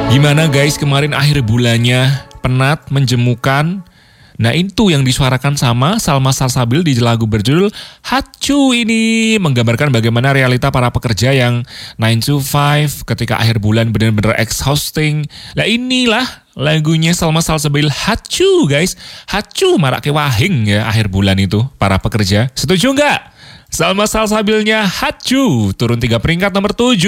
Gimana guys, kemarin akhir bulannya penat, menjemukan. Nah itu yang disuarakan sama Salma Salsabil di lagu berjudul Hacu ini. Menggambarkan bagaimana realita para pekerja yang 9 to 5 ketika akhir bulan benar-benar exhausting. Nah inilah lagunya Salma Salsabil Hacu guys. Hacu marake wahing ya akhir bulan itu para pekerja. Setuju nggak? Salma Salsabilnya Hacu turun 3 peringkat nomor 7.